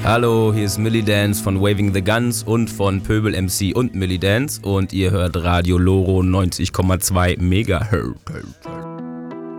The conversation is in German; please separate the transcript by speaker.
Speaker 1: Hallo, hier ist Millie Dance von Waving the Guns und von Pöbel MC und Millie Dance und ihr hört Radio Loro 90,2 Megahertz.